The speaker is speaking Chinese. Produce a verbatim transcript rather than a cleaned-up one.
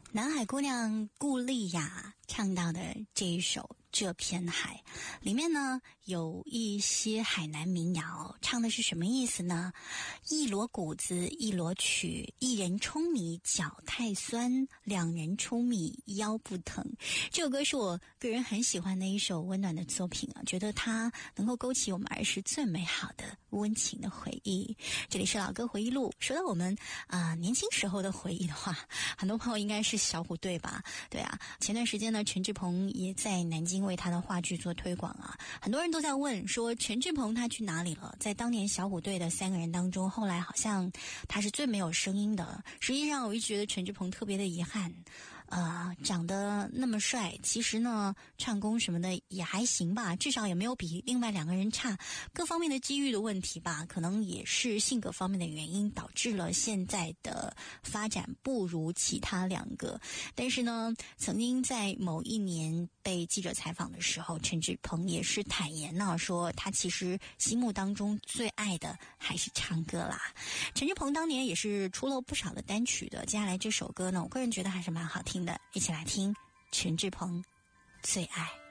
南海姑娘顾丽雅唱到的这一首这片海，里面呢有一些海南民谣，唱的是什么意思呢？一锣鼓子一锣曲，一人舂米脚太酸，两人舂米腰不疼。这首歌是我个人很喜欢的一首温暖的作品啊，觉得它能够勾起我们儿时最美好的温情的回忆。这里是老歌回忆录，说到我们啊、呃、年轻时候的回忆的话，很多朋友应该是小虎队吧？对啊，前段时间呢，陈志朋也在南京为他的话剧做推广啊，很多人都在问说陈志朋他去哪里了？在当年小虎队的三个人当中，后来好像他是最没有声音的。实际上，我一直觉得陈志朋特别的遗憾，呃，长得那么帅，其实呢，唱功什么的也还行吧，至少也没有比另外两个人差。各方面的机遇的问题吧，可能也是性格方面的原因，导致了现在的发展不如其他两个。但是呢，曾经在某一年被记者采访的时候，陈志朋也是坦言呢、啊，说他其实心目当中最爱的还是唱歌啦。陈志朋当年也是出了不少的单曲的，接下来这首歌呢，我个人觉得还是蛮好听的，一起来听陈志朋最爱。